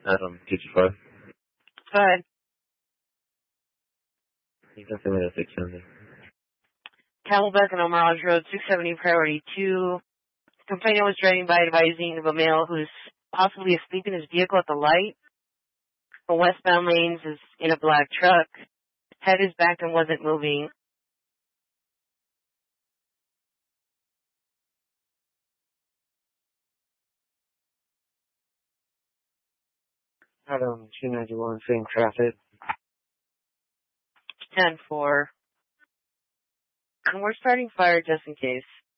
55. Go ahead. You can send me the 600. Camelback and Omarage Road, 670 priority 2. Complainant was driving by advising of a male who's possibly asleep in his vehicle at the light. The westbound lanes is in a black truck. Head is back and wasn't moving. Adam, 291, same traffic. 10-4. And we're starting fire just in case.